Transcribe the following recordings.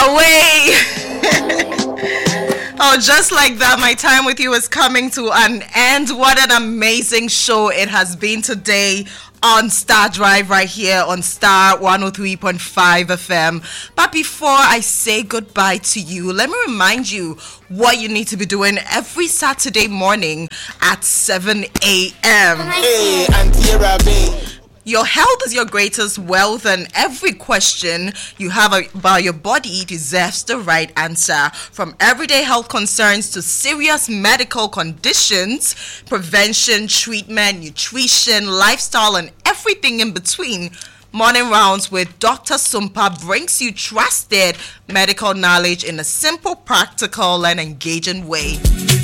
away. Oh, just like that, my time with you is coming to an end. What an amazing show it has been today on Star Drive right here on Star 103.5 FM. But before I say goodbye to you, let me remind you what you need to be doing every Saturday morning at 7 a.m. Hey, Auntie Rabi. Your health is your greatest wealth, and every question you have about your body deserves the right answer. From everyday health concerns to serious medical conditions, prevention, treatment, nutrition, lifestyle, and everything in between, Morning Rounds with Dr. Sumpa brings you trusted medical knowledge in a simple, practical, and engaging way.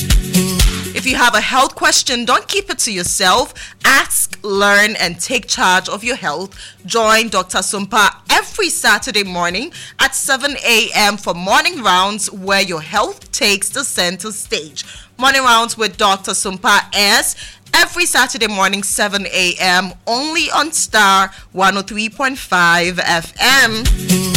If you have a health question, don't keep it to yourself. Ask, learn, and take charge of your health. Join Dr. Sumpa every Saturday morning at 7 a.m. for Morning Rounds, where your health takes the center stage. Morning Rounds with Dr. Sumpa airs every Saturday morning, 7 a.m. only on Star 103.5 FM.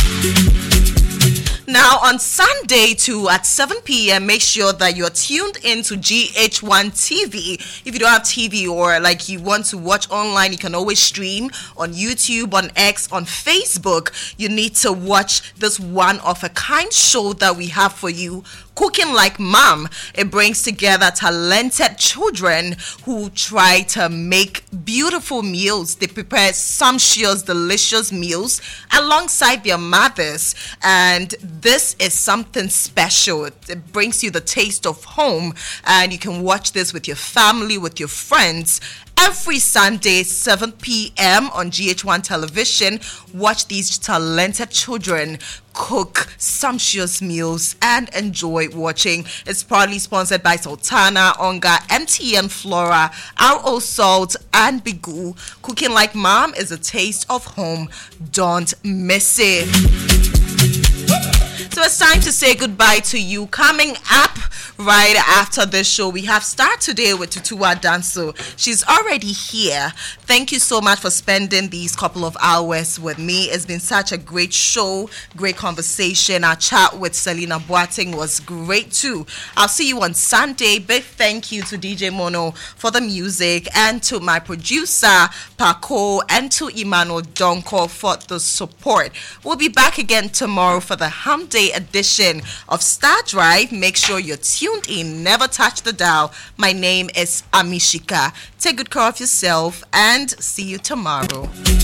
Now on Sunday too at 7 p.m. make sure that you're tuned into GH1 TV. If you don't have TV or like you want to watch online, you can always stream on YouTube, on X, on Facebook. You need to watch this one-of-a-kind show that we have for you, Cooking Like Mom. It brings together talented children who try to make beautiful meals. They prepare sumptuous, delicious meals alongside their mothers, and this is something special. It brings you the taste of home, and you can watch this with your family, with your friends. Every Sunday, 7 p.m. on GH1 television, watch these talented children cook sumptuous meals and enjoy watching. It's proudly sponsored by Sultana, Onga, MTN Flora, RO Salt, and Bigu. Cooking Like Mom is a taste of home. Don't miss it. So it's time to say goodbye to you. Coming up right after this show, we have Start Today with Tutua Danso. She's already here. Thank you so much for spending these couple of hours with me. It's been such a great show, great conversation. Our chat with Selena Boateng was great too. I'll see you on Sunday. Big thank you to DJ Mono for the music, and to my producer Paco, and to Emmanuel Donko for the support. We'll be back again tomorrow for the Hump Day edition of Star Drive. Make sure you're tuned in. Never touch the dial. My name is Amishika. Take good care of yourself and see you tomorrow.